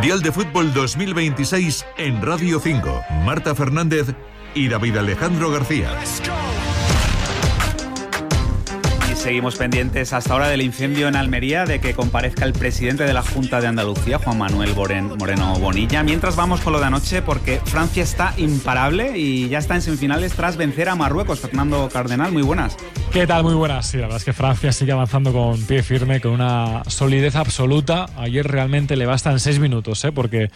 Mundial de Fútbol 2026 en Radio 5. Marta Fernández y David Alejandro García. Seguimos pendientes hasta ahora del incendio en Almería, de que comparezca el presidente de la Junta de Andalucía, Juan Manuel Moreno Bonilla. Mientras vamos con lo de anoche, porque Francia está imparable y ya está en semifinales tras vencer a Marruecos. Fernando Cardenal, muy buenas. ¿Qué tal? Muy buenas. Sí, la verdad es que Francia sigue avanzando con pie firme, con una solidez absoluta. Ayer realmente le bastan 6 minutos, porque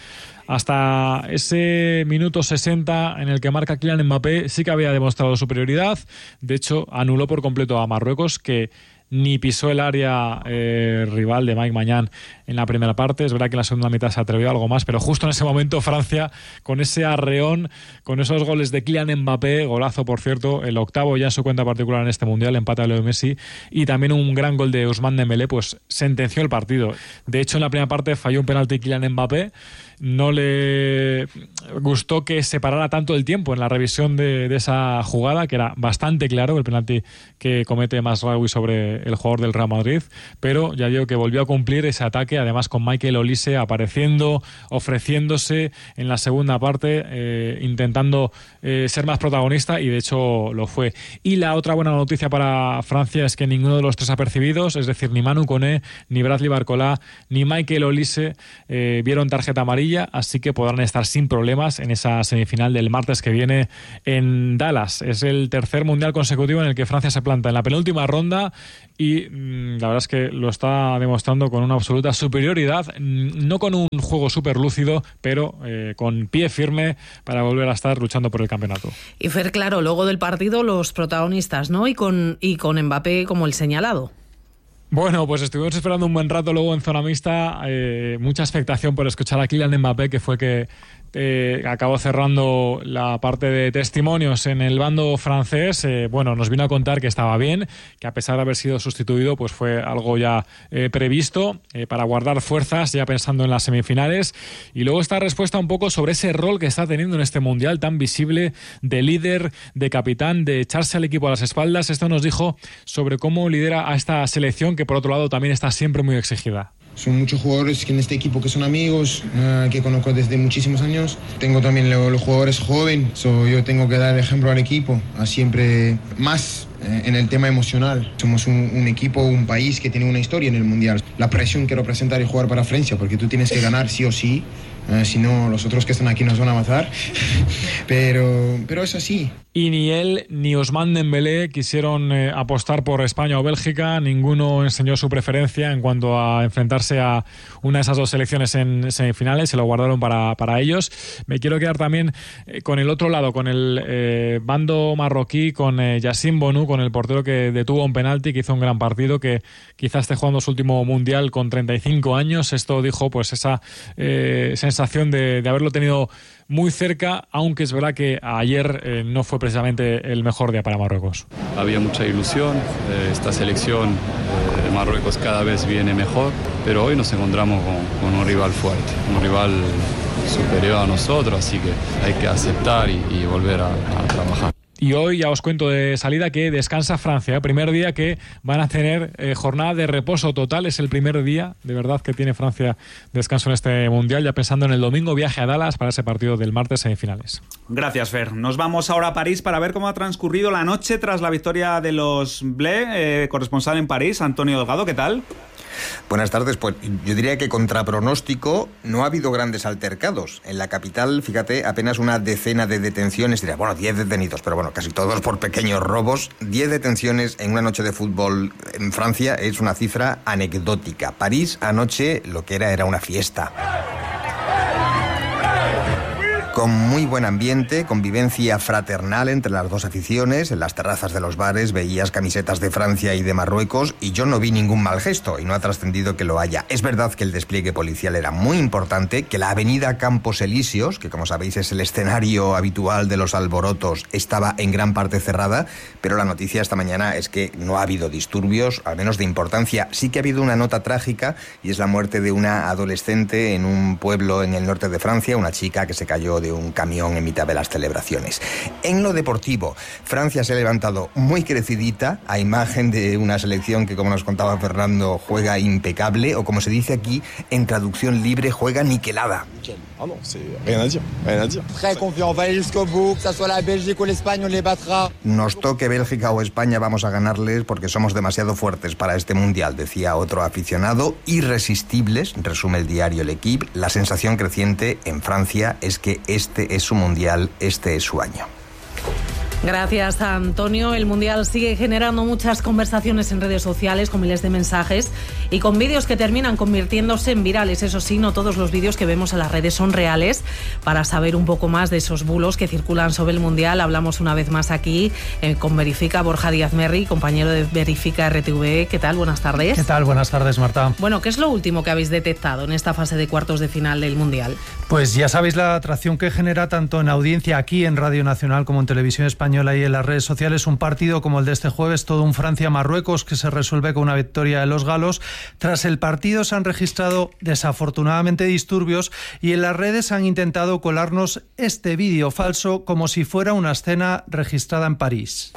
hasta ese minuto 60 en el que marca Kylian Mbappé sí que había demostrado superioridad. De hecho, anuló por completo a Marruecos, que ni pisó el área rival de Mike Maignan en la primera parte. Es verdad que en la segunda mitad se atrevió algo más, pero justo en ese momento Francia, con ese arreón, con esos goles de Kylian Mbappé, golazo por cierto, el octavo ya en su cuenta particular en este Mundial, empate a Leo Messi, y también un gran gol de Ousmane Dembélé, pues sentenció el partido. De hecho, en la primera parte falló un penalti Kylian Mbappé. No le gustó que se parara tanto el tiempo en la revisión de esa jugada, que era bastante claro, el penalti que comete Mazraoui sobre el jugador del Real Madrid, pero ya digo que volvió a cumplir ese ataque, además con Michael Olise apareciendo, ofreciéndose en la segunda parte, intentando ser más protagonista, y de hecho lo fue. Y la otra buena noticia para Francia es que ninguno de los tres apercibidos, es decir, ni Manu Koné, ni Bradley Barcola, ni Michael Olise vieron tarjeta amarilla, así que podrán estar sin problemas en esa semifinal del martes que viene en Dallas. Es el tercer mundial consecutivo en el que Francia se planta en la penúltima ronda y la verdad es que lo está demostrando con una absoluta superioridad, no con un juego súper lúcido, pero con pie firme para volver a estar luchando por el campeonato. Y Fer, claro, luego del partido los protagonistas, ¿no? Y con Mbappé como el señalado. Bueno, pues estuvimos esperando un buen rato luego en zona mixta, mucha expectación por escuchar a Kylian Mbappé, que fue que acabó cerrando la parte de testimonios en el bando francés. Bueno, nos vino a contar que estaba bien, que a pesar de haber sido sustituido, pues fue algo ya previsto para guardar fuerzas ya pensando en las semifinales. Y luego esta respuesta un poco sobre ese rol que está teniendo en este mundial tan visible de líder, de capitán, de echarse al equipo a las espaldas. Esto nos dijo sobre cómo lidera a esta selección, que por otro lado también está siempre muy exigida. Son muchos jugadores que en este equipo que son amigos, que conozco desde muchísimos años. Tengo también los jugadores jóvenes, yo tengo que dar ejemplo al equipo, a siempre más en el tema emocional. Somos un equipo, un país que tiene una historia en el Mundial. La presión que representa el jugar para Francia, porque tú tienes que ganar sí o sí, si no los otros que están aquí nos van a matar, pero es así. Y ni él ni Ousmane Dembélé quisieron apostar por España o Bélgica. Ninguno enseñó su preferencia en cuanto a enfrentarse a una de esas dos selecciones en semifinales. Se lo guardaron para ellos. Me quiero quedar también con el otro lado, con el bando marroquí, con Yassine Bounou, con el portero que detuvo un penalti, que hizo un gran partido, que quizás esté jugando su último mundial con 35 años. Esto dijo pues esa sensación de haberlo tenido muy cerca, aunque es verdad que ayer no fue precisamente el mejor día para Marruecos. Había mucha ilusión, esta selección de Marruecos cada vez viene mejor, pero hoy nos encontramos con un rival fuerte, un rival superior a nosotros, así que hay que aceptar y volver a trabajar. Y hoy ya os cuento de salida que descansa Francia, primer día que van a tener jornada de reposo total. Es el primer día de verdad que tiene Francia descanso en este Mundial, ya pensando en el domingo viaje a Dallas para ese partido del martes semifinales. Gracias, Fer. Nos vamos ahora a París para ver cómo ha transcurrido la noche tras la victoria de los Bleus. Corresponsal en París, Antonio Delgado, ¿qué tal? Buenas tardes. Pues yo diría que contra pronóstico no ha habido grandes altercados. En la capital, fíjate, apenas una decena de detenciones, diría, 10 detenidos, pero bueno, casi todos por pequeños robos. 10 detenciones en una noche de fútbol en Francia es una cifra anecdótica. París anoche lo que era una fiesta. Con muy buen ambiente, convivencia fraternal entre las dos aficiones. En las terrazas de los bares veías camisetas de Francia y de Marruecos y yo no vi ningún mal gesto y no ha trascendido que lo haya. Es verdad que el despliegue policial era muy importante, que la avenida Campos Elíseos, que como sabéis es el escenario habitual de los alborotos, estaba en gran parte cerrada, pero la noticia esta mañana es que no ha habido disturbios, al menos de importancia. Sí que ha habido una nota trágica y es la muerte de una adolescente en un pueblo en el norte de Francia, una chica que se cayó de de un camión en mitad de las celebraciones. En lo deportivo, Francia se ha levantado muy crecidita, a imagen de una selección que, como nos contaba Fernando, juega impecable, o como se dice aquí, en traducción libre, juega niquelada. Ah non, c'est rien à dire, rien à dire. Très confiant, on va aller jusqu'au bout, que ça soit la Belgique o l'Espagne, on les battra. Nos toque Bélgica o España, vamos a ganarles porque somos demasiado fuertes para este mundial, decía otro aficionado. Irresistibles, resume el diario L'Équipe. La sensación creciente en Francia es que este es su mundial, este es su año. Gracias, Antonio. El Mundial sigue generando muchas conversaciones en redes sociales, con miles de mensajes y con vídeos que terminan convirtiéndose en virales. Eso sí, no todos los vídeos que vemos en las redes son reales. Para saber un poco más de esos bulos que circulan sobre el Mundial, hablamos una vez más aquí con Verifica, Borja Díaz Merri, compañero de Verifica RTV. ¿Qué tal? Buenas tardes. ¿Qué tal? Buenas tardes, Marta. Bueno, ¿qué es lo último que habéis detectado en esta fase de cuartos de final del Mundial? Pues ya sabéis la atracción que genera tanto en audiencia aquí en Radio Nacional como en Televisión Española y en las redes sociales un partido como el de este jueves, todo un Francia-Marruecos que se resuelve con una victoria de los galos. Tras el partido se han registrado desafortunadamente disturbios y en las redes han intentado colarnos este vídeo falso como si fuera una escena registrada en París.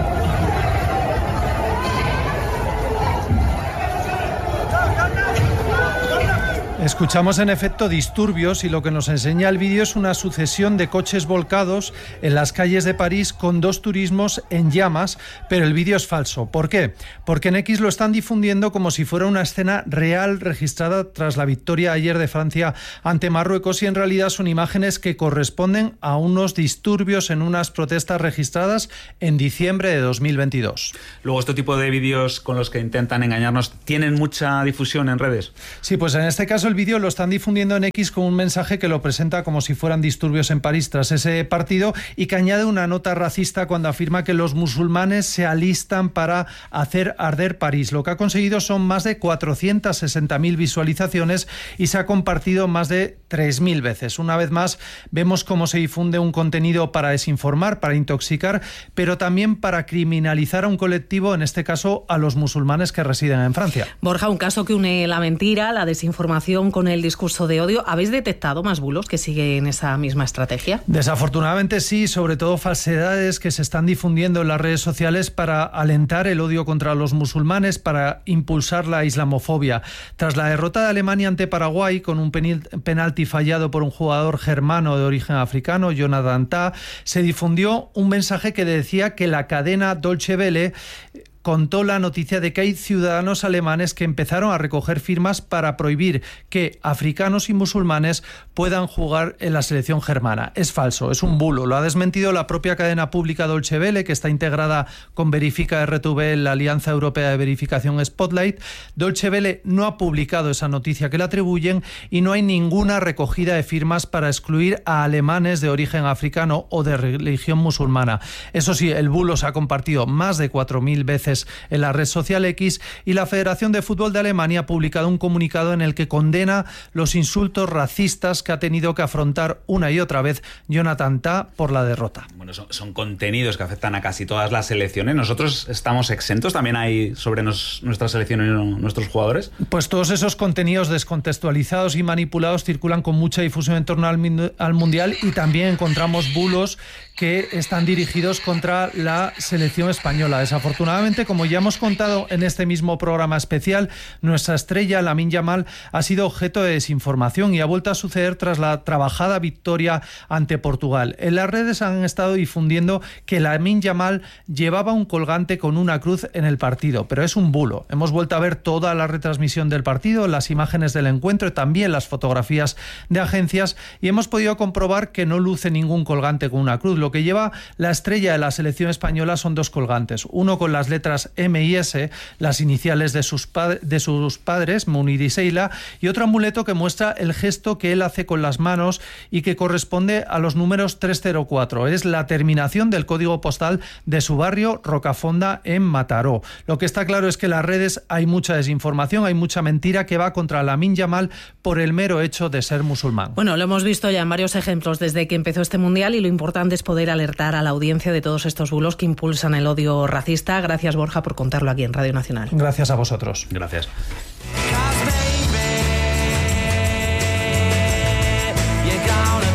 Escuchamos en efecto disturbios y lo que nos enseña el vídeo es una sucesión de coches volcados en las calles de París con dos turismos en llamas, pero el vídeo es falso. ¿Por qué? Porque en X lo están difundiendo como si fuera una escena real registrada tras la victoria ayer de Francia ante Marruecos y en realidad son imágenes que corresponden a unos disturbios en unas protestas registradas en diciembre de 2022. Luego, este tipo de vídeos con los que intentan engañarnos tienen mucha difusión en redes. Sí, pues en este caso el vídeo lo están difundiendo en X con un mensaje que lo presenta como si fueran disturbios en París tras ese partido y que añade una nota racista cuando afirma que los musulmanes se alistan para hacer arder París. Lo que ha conseguido son más de 460.000 visualizaciones y se ha compartido más de 3.000 veces. Una vez más, vemos cómo se difunde un contenido para desinformar, para intoxicar, pero también para criminalizar a un colectivo, en este caso a los musulmanes que residen en Francia. Borja, un caso que une la mentira, la desinformación con el discurso de odio. ¿Habéis detectado más bulos que siguen esa misma estrategia? Desafortunadamente sí, sobre todo falsedades que se están difundiendo en las redes sociales para alentar el odio contra los musulmanes, para impulsar la islamofobia. Tras la derrota de Alemania ante Paraguay con un penalti fallado por un jugador germano de origen africano, Jonathan Tah, se difundió un mensaje que decía que la cadena Deutsche Welle contó la noticia de que hay ciudadanos alemanes que empezaron a recoger firmas para prohibir que africanos y musulmanes puedan jugar en la selección germana. Es falso, es un bulo. Lo ha desmentido la propia cadena pública Deutsche Welle, que está integrada con Verifica RTV en la Alianza Europea de Verificación Spotlight. Deutsche Welle no ha publicado esa noticia que le atribuyen y no hay ninguna recogida de firmas para excluir a alemanes de origen africano o de religión musulmana. Eso sí, el bulo se ha compartido más de 4.000 veces en la red social X y la Federación de Fútbol de Alemania ha publicado un comunicado en el que condena los insultos racistas que ha tenido que afrontar una y otra vez Jonathan Tah por la derrota. Bueno, son contenidos que afectan a casi todas las selecciones. ¿Nosotros estamos exentos? ¿También hay sobre nuestra selección y nuestros jugadores? Pues todos esos contenidos descontextualizados y manipulados circulan con mucha difusión en torno al Mundial y también encontramos bulos que están dirigidos contra la selección española. Desafortunadamente, como ya hemos contado en este mismo programa especial, nuestra estrella, Lamine Yamal, ha sido objeto de desinformación y ha vuelto a suceder tras la trabajada victoria ante Portugal. En las redes han estado difundiendo que Lamine Yamal llevaba un colgante con una cruz en el partido, pero es un bulo. Hemos vuelto a ver toda la retransmisión del partido, las imágenes del encuentro y también las fotografías de agencias y hemos podido comprobar que no luce ningún colgante con una cruz. Lo que lleva la estrella de la selección española son dos colgantes, uno con las letras M y S, las iniciales de sus padres, Munir y Seila, y otro amuleto que muestra el gesto que él hace con las manos y que corresponde a los números 304. Es la terminación del código postal de su barrio, Rocafonda, en Mataró. Lo que está claro es que en las redes hay mucha desinformación, hay mucha mentira que va contra Lamine Yamal por el mero hecho de ser musulmán. Bueno, lo hemos visto ya en varios ejemplos desde que empezó este Mundial y lo importante es poder alertar a la audiencia de todos estos bulos que impulsan el odio racista. Gracias, Borja, por contarlo aquí en Radio Nacional. Gracias a vosotros. Gracias. Y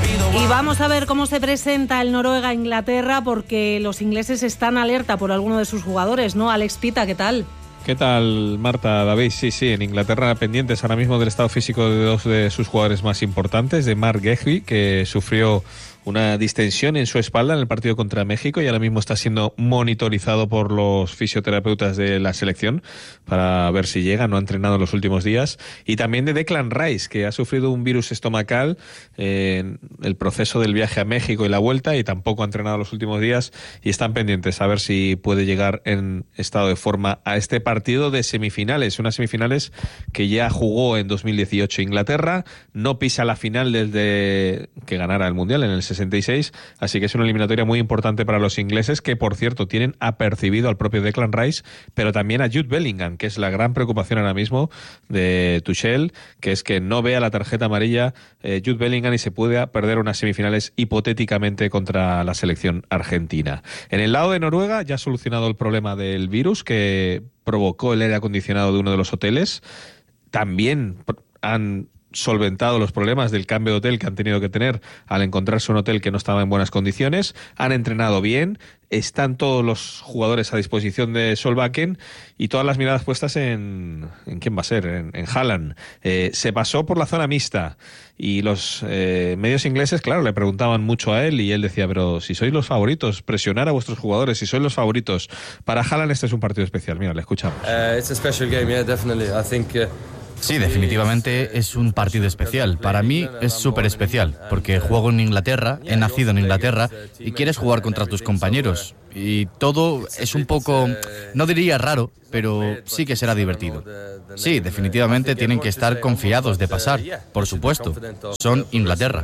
Y vamos a ver cómo se presenta el Noruega-Inglaterra, porque los ingleses están alerta por alguno de sus jugadores, ¿no? Alex Pita, ¿qué tal? ¿Qué tal, Marta, David? Sí, en Inglaterra pendientes ahora mismo del estado físico de dos de sus jugadores más importantes, de Mark Guehi, que sufrió una distensión en su espalda en el partido contra México y ahora mismo está siendo monitorizado por los fisioterapeutas de la selección para ver si llega, no ha entrenado en los últimos días. Y también de Declan Rice, que ha sufrido un virus estomacal en el proceso del viaje a México y la vuelta y tampoco ha entrenado los últimos días y están pendientes a ver si puede llegar en estado de forma a este partido de semifinales, unas semifinales que ya jugó en 2018 Inglaterra, no pisa la final desde que ganara el Mundial en el 66, así que es una eliminatoria muy importante para los ingleses, que por cierto tienen apercibido al propio Declan Rice, pero también a Jude Bellingham, que es la gran preocupación ahora mismo de Tuchel, que es que no vea la tarjeta amarilla Jude Bellingham y se pueda perder unas semifinales hipotéticamente contra la selección argentina. En el lado de Noruega ya ha solucionado el problema del virus que provocó el aire acondicionado de uno de los hoteles. También han solventado los problemas del cambio de hotel que han tenido que tener al encontrarse un hotel que no estaba en buenas condiciones. Han entrenado bien, están todos los jugadores a disposición de Solbakken y todas las miradas puestas en quién va a ser, en Haaland. Se pasó por la zona mixta y los medios ingleses, claro, le preguntaban mucho a él y él decía, pero si sois los favoritos, presionar a vuestros jugadores, si sois los favoritos. Para Haaland este es un partido especial. Mira, le escuchamos. It's a special game, yeah, definitely. I think Sí, definitivamente es un partido especial. Para mí es súper especial, porque juego en Inglaterra, he nacido en Inglaterra y quieres jugar contra tus compañeros. Y todo es un poco, no diría raro, pero sí que será divertido. Sí, definitivamente tienen que estar confiados de pasar, por supuesto. Son Inglaterra.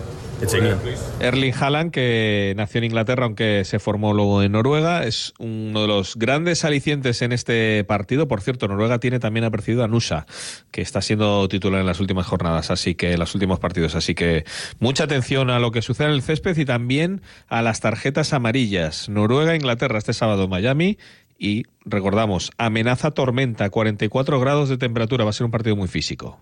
Erling Haaland, que nació en Inglaterra aunque se formó luego en Noruega, es uno de los grandes alicientes en este partido. Por cierto, Noruega tiene también apercibido a Nusa, que está siendo titular en las últimas jornadas, así que en los últimos partidos. Así que mucha atención a lo que sucede en el césped y también a las tarjetas amarillas. Noruega-Inglaterra este sábado en Miami. Y recordamos, amenaza tormenta, 44 grados de temperatura, va a ser un partido muy físico.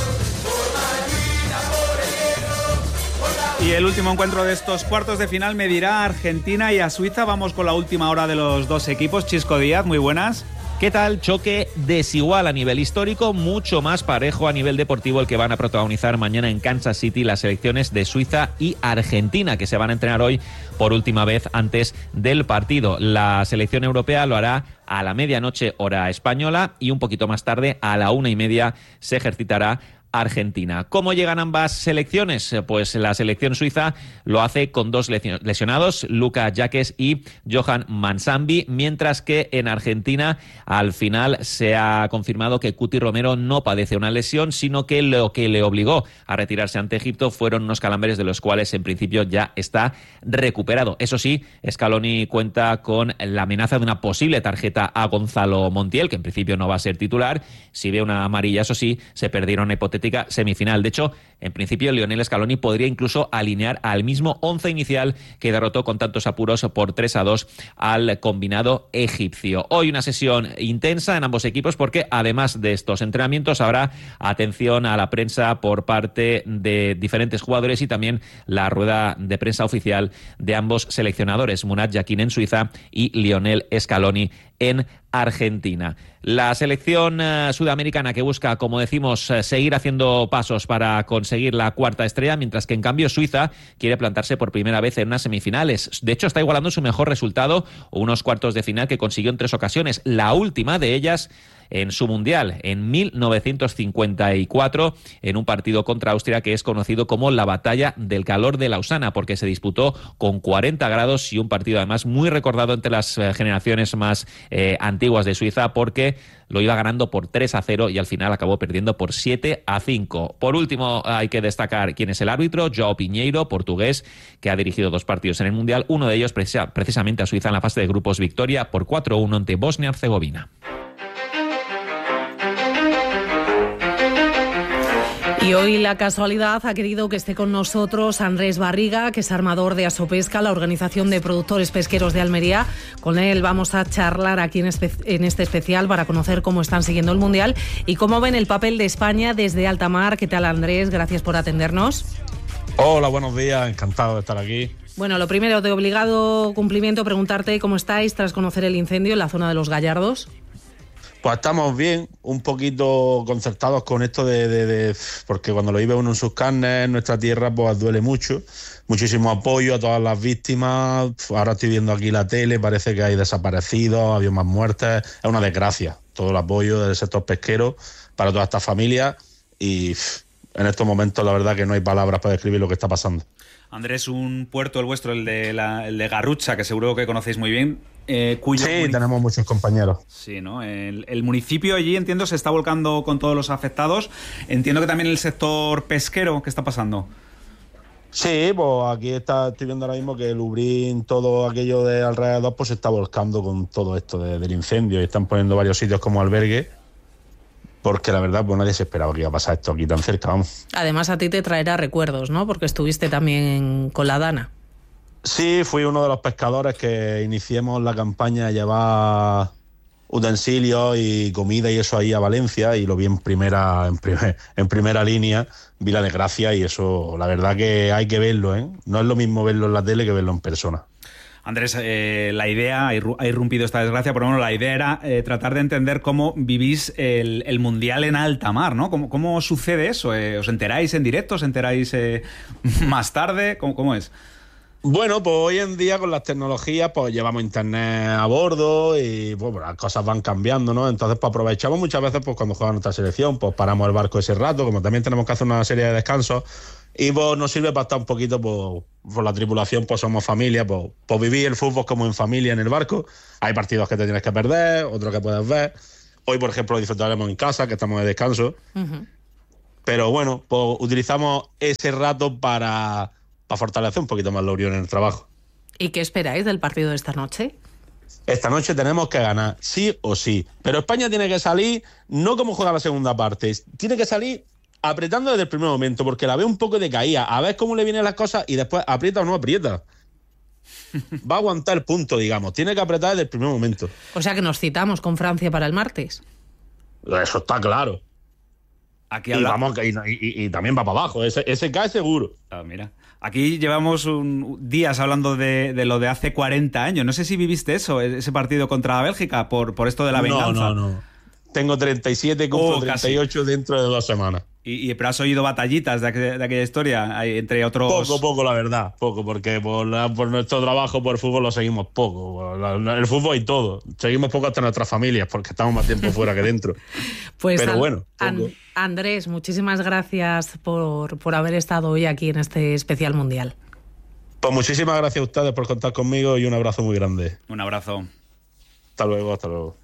Y el último encuentro de estos cuartos de final medirá a Argentina y a Suiza. Vamos con la última hora de los dos equipos. Chisco Díaz, muy buenas. ¿Qué tal? Choque desigual a nivel histórico, mucho más parejo a nivel deportivo el que van a protagonizar mañana en Kansas City las selecciones de Suiza y Argentina, que se van a entrenar hoy por última vez antes del partido. La selección europea lo hará a la medianoche hora española y un poquito más tarde a la 1:30 se ejercitará Argentina. ¿Cómo llegan ambas selecciones? Pues la selección suiza lo hace con dos lesionados, Luka Jaques y Johan Mansambi, mientras que en Argentina al final se ha confirmado que Cuti Romero no padece una lesión, sino que lo que le obligó a retirarse ante Egipto fueron unos calambres de los cuales en principio ya está recuperado. Eso sí, Scaloni cuenta con la amenaza de una posible tarjeta a Gonzalo Montiel, que en principio no va a ser titular. Si ve una amarilla, eso sí, se perdieron una hipotética semifinal. De hecho, en principio, Lionel Scaloni podría incluso alinear al mismo 11 inicial que derrotó con tantos apuros por 3-2 al combinado egipcio. Hoy una sesión intensa en ambos equipos porque además de estos entrenamientos habrá atención a la prensa por parte de diferentes jugadores y también la rueda de prensa oficial de ambos seleccionadores, Murat Yakin en Suiza y Lionel Scaloni en Argentina. La selección sudamericana que busca, como decimos, seguir haciendo pasos para conseguir la cuarta estrella, mientras que en cambio Suiza quiere plantarse por primera vez en unas semifinales. De hecho, está igualando su mejor resultado, unos cuartos de final que consiguió en 3 ocasiones, la última de ellas en su Mundial, en 1954, en un partido contra Austria que es conocido como la Batalla del Calor de Lausana, porque se disputó con 40 grados y un partido además muy recordado entre las generaciones más antiguas de Suiza, porque lo iba ganando por 3-0 y al final acabó perdiendo por 7-5. Por último, hay que destacar quién es el árbitro, João Pinheiro, portugués, que ha dirigido 2 partidos en el Mundial, uno de ellos precisamente a Suiza en la fase de grupos, victoria por 4-1 ante Bosnia-Herzegovina. Y hoy la casualidad ha querido que esté con nosotros Andrés Barriga, que es armador de Asopesca, la organización de productores pesqueros de Almería. Con él vamos a charlar aquí en este especial para conocer cómo están siguiendo el Mundial y cómo ven el papel de España desde alta mar. ¿Qué tal, Andrés? Gracias por atendernos. Hola, buenos días, encantado de estar aquí. Bueno, lo primero, de obligado cumplimiento, preguntarte cómo estáis tras conocer el incendio en la zona de Los Gallardos. Pues estamos bien, un poquito concertados con esto porque cuando lo vive uno en sus carnes, en nuestra tierra, pues duele mucho. Muchísimo apoyo a todas las víctimas. Ahora estoy viendo aquí la tele, parece que hay desaparecidos, había más muertes. Es una desgracia. Todo el apoyo del sector pesquero para todas estas familias y en estos momentos la verdad que no hay palabras para describir lo que está pasando. Andrés, un puerto, el vuestro, el de Garrucha, que seguro que conocéis muy bien. Sí, tenemos muchos compañeros. Sí, ¿no? El municipio allí, entiendo, se está volcando con todos los afectados. Entiendo que también el sector pesquero, ¿qué está pasando? Sí, pues aquí estoy viendo ahora mismo que el Ubrín, todo aquello de alrededor, pues se está volcando con todo esto del incendio y están poniendo varios sitios como albergue, porque la verdad pues nadie se esperaba que iba a pasar esto aquí tan cerca, vamos. Además a ti te traerá recuerdos, ¿no? Porque estuviste también con la Dana. Sí, fui uno de los pescadores que iniciamos la campaña de llevar utensilios y comida y eso ahí a Valencia y lo vi en primera línea, vi la desgracia y eso, la verdad que hay que verlo, ¿eh? No es lo mismo verlo en la tele que verlo en persona. Andrés, la idea, ha irrumpido esta desgracia, pero bueno, la idea era tratar de entender cómo vivís el Mundial en alta mar, ¿no? ¿Cómo sucede eso? ¿Os enteráis en directo? ¿Os enteráis más tarde? ¿Cómo es? Bueno, pues hoy en día con las tecnologías pues llevamos internet a bordo y pues las cosas van cambiando, ¿no? Entonces pues aprovechamos muchas veces pues cuando juega nuestra selección, pues paramos el barco ese rato, como también tenemos que hacer una serie de descansos y pues nos sirve para estar un poquito por la tripulación, pues somos familia, pues vivir el fútbol como en familia en el barco. Hay partidos que te tienes que perder, otros que puedes ver. Hoy, por ejemplo, lo disfrutaremos en casa, que estamos de descanso. Uh-huh. Pero bueno, pues utilizamos ese rato para fortalecer un poquito más la unión en el trabajo. ¿Y qué esperáis del partido de esta noche? Esta noche tenemos que ganar, sí o sí. Pero España tiene que salir, no como juega la segunda parte, tiene que salir apretando desde el primer momento, porque la veo un poco decaída, a ver cómo le vienen las cosas y después aprieta o no aprieta. Va a aguantar el punto, digamos. Tiene que apretar desde el primer momento. O sea que nos citamos con Francia para el martes. Eso está claro. Aquí y también va para abajo. Ese cae seguro. Ah, mira. Aquí llevamos días hablando de lo de hace 40 años. No sé si viviste eso, ese partido contra Bélgica, por esto de la venganza. No. Tengo 37, cumplo 38 casi. Dentro de 2 semanas. ¿Pero has oído batallitas de aquella historia? Entre otros... Poco, la verdad. Poco, porque por nuestro trabajo, por el fútbol lo seguimos poco. El fútbol y todo. Seguimos poco hasta nuestras familias, porque estamos más tiempo fuera que dentro. Pues pero bueno. Andrés, muchísimas gracias por haber estado hoy aquí en este especial mundial. Pues muchísimas gracias a ustedes por contar conmigo y un abrazo muy grande. Un abrazo. Hasta luego.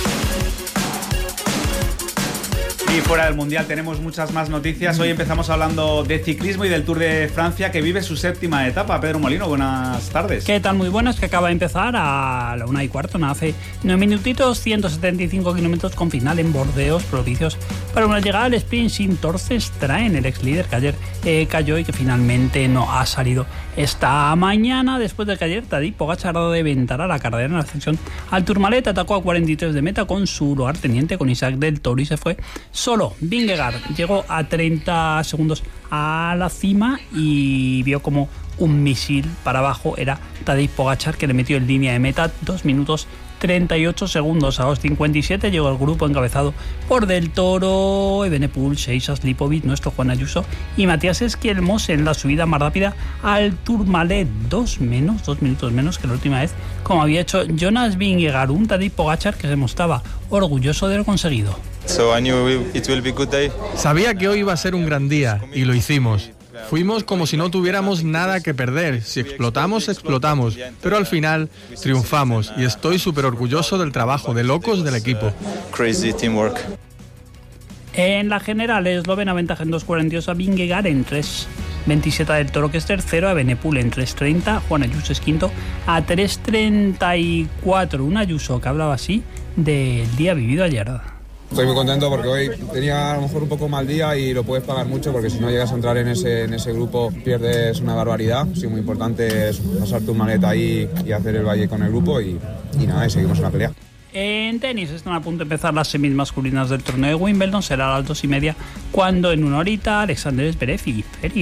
Y fuera del Mundial tenemos muchas más noticias. Hoy empezamos hablando de ciclismo y del Tour de Francia, que vive su 7ª etapa. Pedro Molino, buenas tardes. ¿Qué tal? Muy buenas, que acaba de empezar a la 1:15, ¿no? Hace 9 minutitos, 175 kilómetros con final en Bordeos, propicios para una llegada al sprint sin torces. Traen el ex líder que ayer cayó y que finalmente no ha salido esta mañana, después de que ayer Tadej Pogačar ha dado de ventana la carrera en la ascensión al Tourmalet. Atacó a 43 de meta con su lugarteniente, con Isaac del Toro, y se fue solo. Vingegaard llegó a 30 segundos a la cima y vio como un misil para abajo era Tadej Pogačar, que le metió en línea de meta 2 minutos 38 segundos. A los 57 llegó el grupo encabezado por Del Toro, Evenepoel, Seixas, Lipovic, nuestro Juan Ayuso y Matías Esquielmos en la subida más rápida al Tourmalet. 2 minutos menos que la última vez, como había hecho Jonas Vingegaard. Un Tadej Pogačar que se mostraba orgulloso de lo conseguido. Sabía que hoy iba a ser un gran día y lo hicimos. Fuimos como si no tuviéramos nada que perder. Si explotamos, explotamos. Pero al final triunfamos y estoy súper orgulloso del trabajo de locos del equipo. Crazy teamwork. En la general, eslovena ventaja en 2.42 a Vingegaard, en 3.27 Del Toro, que es tercero, a Evenepoel en 3.30, Juan Ayuso es quinto a 3.34. Un Ayuso que hablaba así del día vivido ayer. Estoy muy contento porque hoy tenía a lo mejor un poco mal día y lo puedes pagar mucho, porque si no llegas a entrar en ese grupo pierdes una barbaridad. Sí, muy importante es pasar tu maleta ahí y hacer el valle con el grupo y nada, y seguimos en la pelea. En tenis están a punto de empezar las semis masculinas del torneo de Wimbledon. Será a las 2:30 cuando en una horita Alexander Zverev y Feriel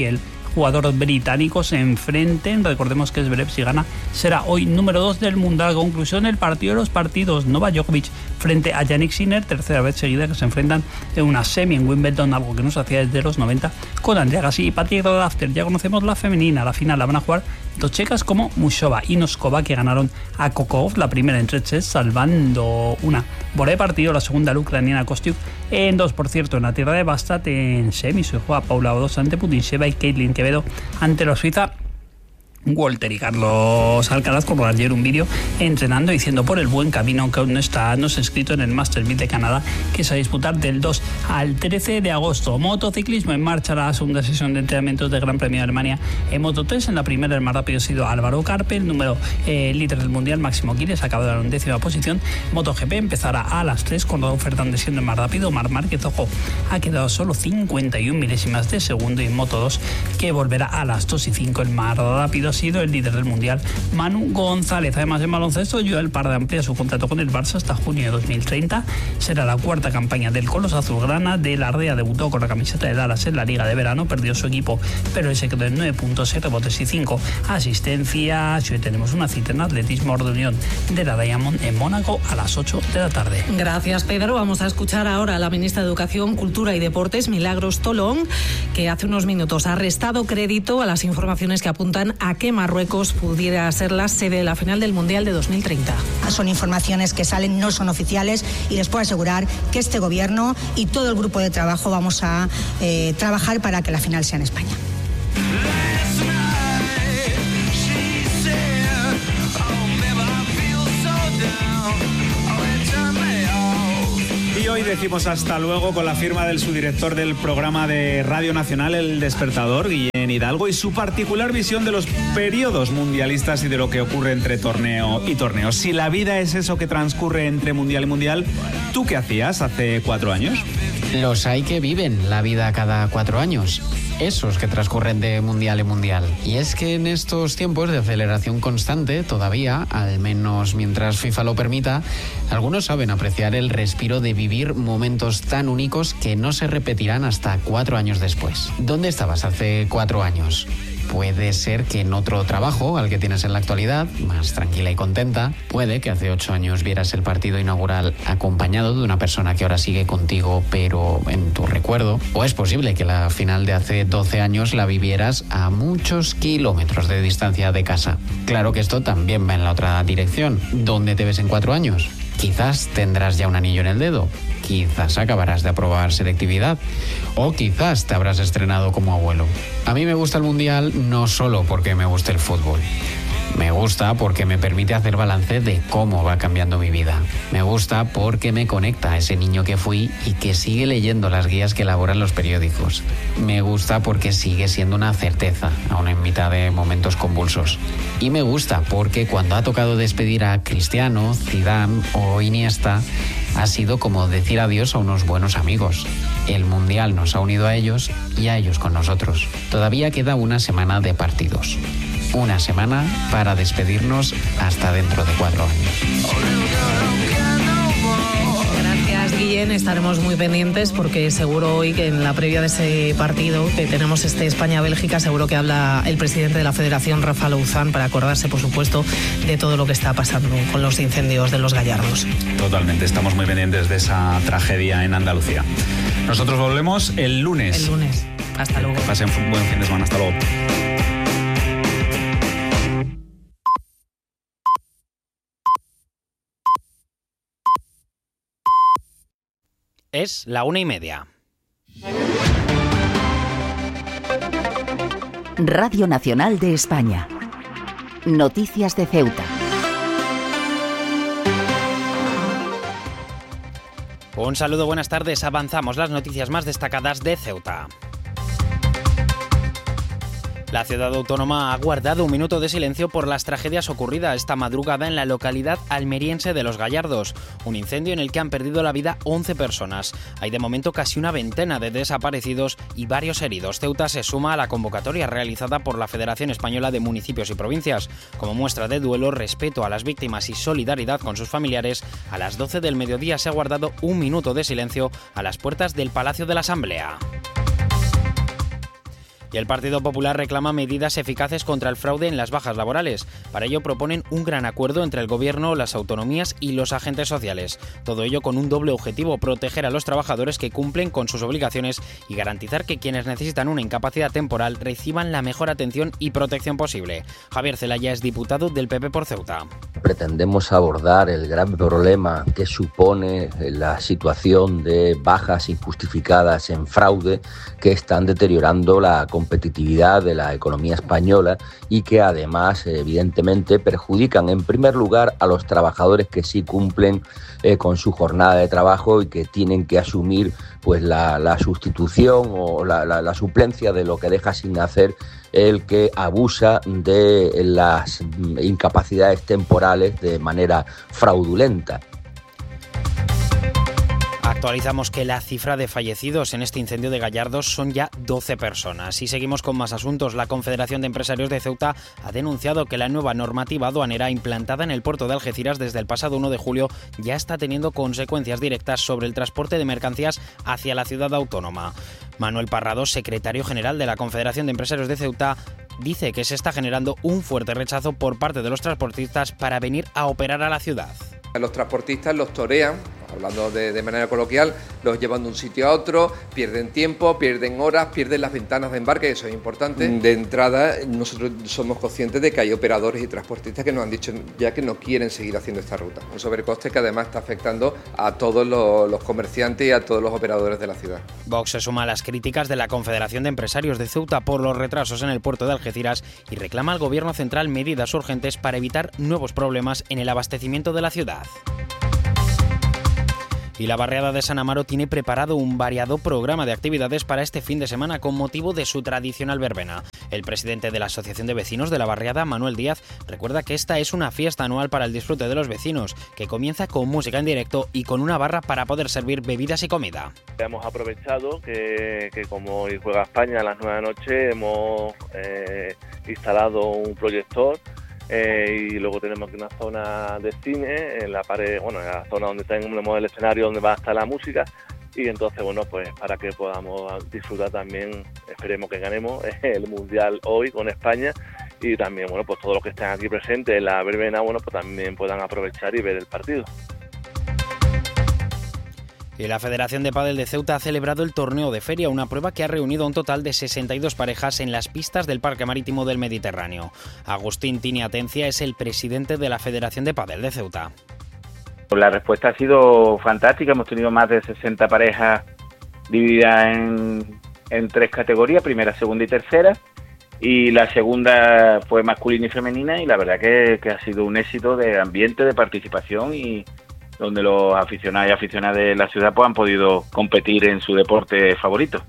jugador británico, se enfrenten. Recordemos que Zverev, si gana, será hoy número 2 del Mundial. Conclusión, el partido de los partidos: Novak Djokovic frente a Jannik Sinner, tercera vez seguida que se enfrentan en una semi en Wimbledon, algo que no se hacía desde los 90, con Andrea Agassi y Patrick Rafter. Ya conocemos la femenina, la final la van a jugar dos checas como Mushova y Noskova, que ganaron a Kokov la primera en 3 sets, salvando una bola de partido. La segunda, la ucraniana Kostyuk en 2. Por cierto, en la tierra de Bastat, en semis, se juega Paula Badosa ante Putintseva y Caitlin Quevedo ante la suiza Walter y Carlos Alcaraz colgó ayer un vídeo entrenando, diciendo por el buen camino, aunque aún no está inscrito en el Masters 1000 de Canadá, que se va a disputar del 2 al 13 de agosto. Motociclismo, en marcha la segunda sesión de entrenamientos del Gran Premio de Alemania en Moto 3. En la primera, el más rápido ha sido Álvaro Carpe, el número líder del mundial. Máximo Quiles acaba de dar en 10ª posición. MotoGP empezará a las 3 con Rodolfo Fernández siendo el más rápido. Marc Márquez, ojo, ha quedado solo 51 milésimas de segundo, y en Moto 2, que volverá a las 2 y 5, el más rápido ha sido el líder del mundial, Manu González. Además, en baloncesto, Joel Parda amplía su contrato con el Barça hasta junio de 2030. Será la cuarta campaña del Colos Azulgrana. De la Ardea debutó con la camiseta de Dallas en la Liga de Verano, perdió su equipo, pero se quedó en 9 puntos, 7 rebotes y 5 asistencias. Hoy tenemos una cita en atletismo de Unión de la Diamond en Mónaco a las 8 de la tarde. Gracias, Pedro. Vamos a escuchar ahora a la ministra de Educación, Cultura y Deportes, Milagros Tolón, que hace unos minutos ha restado crédito a las informaciones que apuntan a que Marruecos pudiera ser la sede de la final del Mundial de 2030. Son informaciones que salen, no son oficiales, y les puedo asegurar que este gobierno y todo el grupo de trabajo vamos a trabajar para que la final sea en España. Y hoy decimos hasta luego con la firma del subdirector del programa de Radio Nacional, El Despertador, Guillén Hidalgo, y su particular visión de los periodos mundialistas y de lo que ocurre entre torneo y torneo. Si la vida es eso que transcurre entre mundial y mundial, ¿tú qué hacías hace 4 años? Los hay que viven la vida cada 4 años. Esos que transcurren de mundial en mundial. Y es que en estos tiempos de aceleración constante, todavía, al menos mientras FIFA lo permita, algunos saben apreciar el respiro de vivir momentos tan únicos que no se repetirán hasta 4 años después. ¿Dónde estabas hace 4 años? Puede ser que en otro trabajo al que tienes en la actualidad, más tranquila y contenta. Puede que hace 8 años vieras el partido inaugural acompañado de una persona que ahora sigue contigo, pero en tu recuerdo. O es posible que la final de hace 12 años la vivieras a muchos kilómetros de distancia de casa. Claro que esto también va en la otra dirección. ¿Dónde te ves en 4 años? Quizás tendrás ya un anillo en el dedo. Quizás acabarás de aprobar selectividad, o quizás te habrás estrenado como abuelo. A mí me gusta el Mundial no solo porque me gusta el fútbol. Me gusta porque me permite hacer balance de cómo va cambiando mi vida. Me gusta porque me conecta a ese niño que fui y que sigue leyendo las guías que elaboran los periódicos. Me gusta porque sigue siendo una certeza, aún en mitad de momentos convulsos. Y me gusta porque cuando ha tocado despedir a Cristiano, Zidane o Iniesta, ha sido como decir adiós a unos buenos amigos. El Mundial nos ha unido a ellos y a ellos con nosotros. Todavía queda una semana de partidos. Una semana para despedirnos hasta dentro de 4 años. Gracias, Guillén. Estaremos muy pendientes porque seguro hoy que en la previa de ese partido que tenemos España-Bélgica, seguro que habla el presidente de la Federación, Rafa Louzán, para acordarse, por supuesto, de todo lo que está pasando con los incendios de los Gallardos. Totalmente, estamos muy pendientes de esa tragedia en Andalucía. Nosotros volvemos el lunes. El lunes. Hasta luego. Que pasen un buen fin de semana. Hasta luego. Es la 1:30. Radio Nacional de España. Noticias de Ceuta. Un saludo, buenas tardes. Avanzamos las noticias más destacadas de Ceuta. La ciudad autónoma ha guardado un minuto de silencio por las tragedias ocurridas esta madrugada en la localidad almeriense de Los Gallardos, un incendio en el que han perdido la vida 11 personas. Hay de momento casi una veintena de desaparecidos y varios heridos. Ceuta se suma a la convocatoria realizada por la Federación Española de Municipios y Provincias. Como muestra de duelo, respeto a las víctimas y solidaridad con sus familiares, a las 12 del mediodía se ha guardado un minuto de silencio a las puertas del Palacio de la Asamblea. Y el Partido Popular reclama medidas eficaces contra el fraude en las bajas laborales. Para ello proponen un gran acuerdo entre el Gobierno, las autonomías y los agentes sociales. Todo ello con un doble objetivo: proteger a los trabajadores que cumplen con sus obligaciones y garantizar que quienes necesitan una incapacidad temporal reciban la mejor atención y protección posible. Javier Zelaya es diputado del PP por Ceuta. Pretendemos abordar el gran problema que supone la situación de bajas injustificadas en fraude que están deteriorando la competitividad de la economía española y que además evidentemente perjudican en primer lugar a los trabajadores que sí cumplen con su jornada de trabajo y que tienen que asumir pues la sustitución o la suplencia de lo que deja sin hacer el que abusa de las incapacidades temporales de manera fraudulenta. Actualizamos que la cifra de fallecidos en este incendio de Gallardos son ya 12 personas. Y seguimos con más asuntos. La Confederación de Empresarios de Ceuta ha denunciado que la nueva normativa aduanera implantada en el puerto de Algeciras desde el pasado 1 de julio ya está teniendo consecuencias directas sobre el transporte de mercancías hacia la ciudad autónoma. Manuel Parrado, secretario general de la Confederación de Empresarios de Ceuta, dice que se está generando un fuerte rechazo por parte de los transportistas para venir a operar a la ciudad. Los transportistas los torean, hablando de manera coloquial, los llevan de un sitio a otro, pierden tiempo, pierden horas, pierden las ventanas de embarque, eso es importante. De entrada, nosotros somos conscientes de que hay operadores y transportistas que nos han dicho ya que no quieren seguir haciendo esta ruta. Un sobrecoste que además está afectando a todos los comerciantes y a todos los operadores de la ciudad. Vox se suma a las críticas de la Confederación de Empresarios de Ceuta por los retrasos en el puerto de Algeciras y reclama al Gobierno central medidas urgentes para evitar nuevos problemas en el abastecimiento de la ciudad. Y la barriada de San Amaro tiene preparado un variado programa de actividades para este fin de semana con motivo de su tradicional verbena. El presidente de la Asociación de Vecinos de la barriada, Manuel Díaz, recuerda que esta es una fiesta anual para el disfrute de los vecinos, que comienza con música en directo y con una barra para poder servir bebidas y comida. Hemos aprovechado que como hoy juega España a las 9 de la noche, hemos instalado un proyector. Y luego tenemos aquí una zona de cine en la pared, en la zona donde tenemos el escenario donde va a estar la música, y entonces pues para que podamos disfrutar también, esperemos que ganemos el Mundial hoy con España, y también pues todos los que estén aquí presentes en la verbena pues también puedan aprovechar y ver el partido. Y la Federación de Pádel de Ceuta ha celebrado el torneo de feria, una prueba que ha reunido a un total de 62 parejas en las pistas del Parque Marítimo del Mediterráneo. Agustín Tini Atencia es el presidente de la Federación de Pádel de Ceuta. La respuesta ha sido fantástica, hemos tenido más de 60 parejas divididas en 3 categorías, primera, segunda y tercera, y la segunda fue masculina y femenina, y la verdad que ha sido un éxito de ambiente, de participación, y donde los aficionados y aficionadas de la ciudad pues han podido competir en su deporte favorito.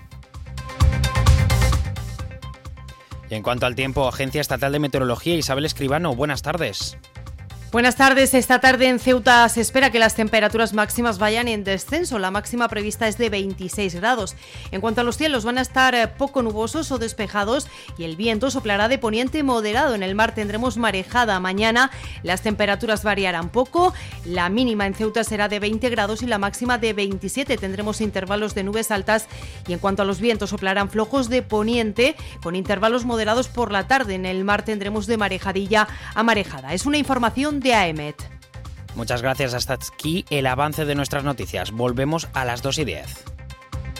Y en cuanto al tiempo, Agencia Estatal de Meteorología, Isabel Escribano, buenas tardes. Buenas tardes. Esta tarde en Ceuta se espera que las temperaturas máximas vayan en descenso. La máxima prevista es de 26 grados. En cuanto a los cielos, van a estar poco nubosos o despejados y el viento soplará de poniente moderado. En el mar tendremos marejada. Mañana las temperaturas variarán poco. La mínima en Ceuta será de 20 grados y la máxima de 27. Tendremos intervalos de nubes altas y en cuanto a los vientos soplarán flojos de poniente con intervalos moderados por la tarde. En el mar tendremos de marejadilla a marejada. Es una información de AEMET. Muchas gracias. Hasta aquí el avance de nuestras noticias. Volvemos a las 2:10.